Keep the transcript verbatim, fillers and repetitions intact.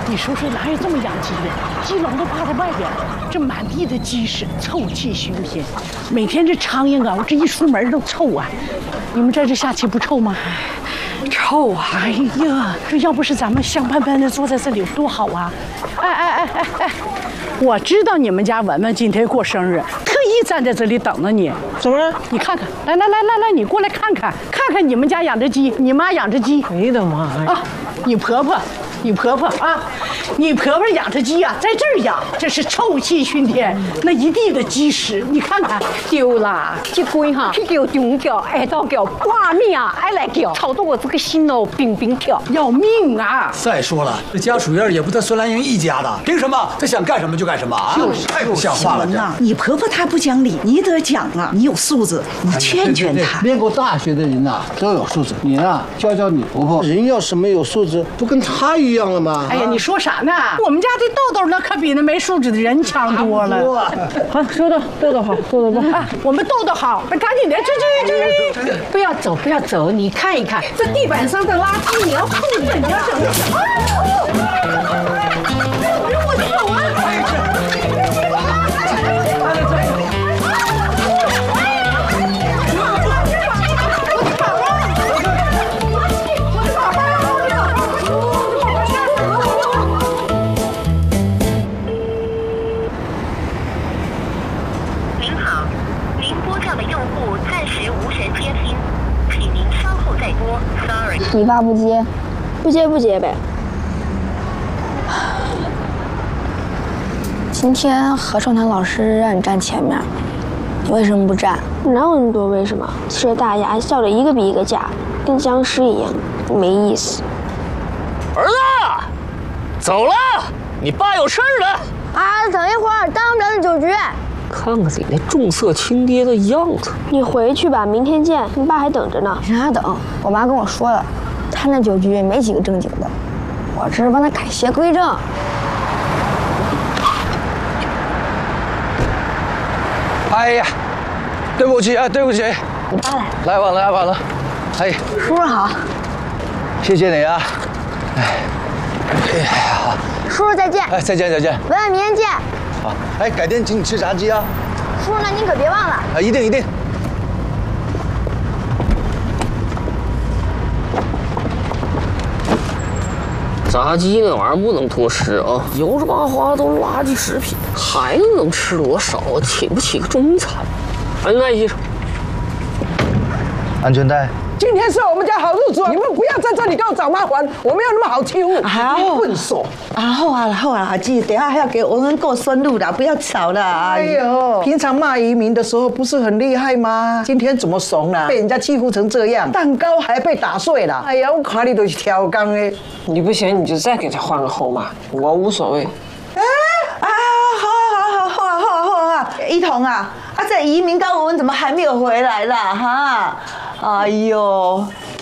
你说说哪有这么养鸡的？鸡笼都挂在外边，这满地的鸡屎，臭气熏天。每天这苍蝇啊，我这一出门都臭啊。你们在这下棋不臭吗？臭啊！哎呀，这要不是咱们香喷喷的坐在这里多好啊！哎哎哎哎哎，我知道你们家文文今天过生日，特意站在这里等着你。 怎么了？ 你看看，来来来来来，你过来看看，看看你们家养的鸡，你妈养只鸡。 哎的妈呀！ 啊，你婆婆。你婆婆啊，你婆婆养的鸡啊，在这儿养，这是臭气熏天，那一地的鸡屎，你看看丢啦！这龟哈，去叫中叫，爱到叫挂命啊，爱来叫，吵得我这个心哦冰冰跳， 要命啊！ 再说了，这家属院也不在孙兰英一家的，凭什么她想干什么就干什么啊？ 就是太不像话了！ 呐，你婆婆她不讲理，你得讲啊，你有素质，你劝劝她。 念过大学的人呐，都有素质。你呢，教教你婆婆，人要是没有素质，不跟她一样了吗？ 哎呀，你说啥呢？我们家这豆豆那可比那没素质的人强多了。 好，说的豆豆好，豆豆不好。 我们豆豆好，那赶紧的，这这这， 不要走，不要走，你看一看这地板上的垃圾，你要处理，你要整理。我走啊！ 你爸不接，不接不接呗。今天合唱团老师让你站前面，你为什么不站？哪有那么多为什么？这大家笑得一个比一个假，跟僵尸一样，没意思。 儿子，走了，你爸有事儿了。 啊，等一会儿，当不了那酒局。 看看你那重色轻爹的样子。 你回去吧，明天见，你爸还等着呢。让他等，我妈跟我说了，他那酒局没几个正经的，我这是帮他改邪归正。 哎呀，对不起啊，对不起。 你爸来， 来晚了，来晚了。哎， 叔叔好。 谢谢你啊。哎，哎呀，好。 叔叔再见。 哎，再见再见。 文文，明天见。 好，哎，改天请你吃炸鸡啊。 叔叔，那您可别忘了。 啊，一定一定。 炸鸡那玩意儿不能多吃啊，油脂巴花都是垃圾食品，孩子能吃多少啊？请不起个中餐。安全带系上。 安全带。 今天是我们家好日子，你们不要在这里给我找麻烦，我没有那么好欺负。 好， 笨手。 啊，好啊，好啊，阿姐，等下还要给文文过生日啦，不要吵了。 哎呦，平常骂移民的时候不是很厉害吗？今天怎么怂了？被人家欺负成这样，蛋糕还被打碎了。哎呀，我看你都是挑缸哎。 你不行，你就再给他换个号码，我无所谓。 哎，啊，好好好好好好啊，一彤啊，啊，这移民高文文怎么还没有回来啦？哈，哎呦，